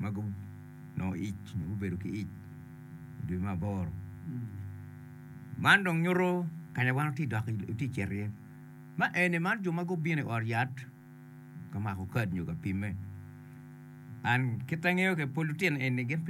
magu no ich ubedo ki ich dwe maboro man dong nyoro kanya wan ti dak ti cherie ma ene man juma go biene or yat kama ko kad nyoga pime an kitangeo ke polutien ene gen